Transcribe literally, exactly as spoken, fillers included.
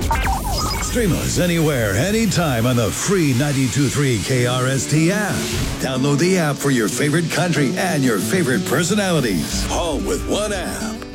Stream us anywhere, anytime on the free ninety-two point three K R S T app. Download the app for your favorite country and your favorite personalities. All with one app.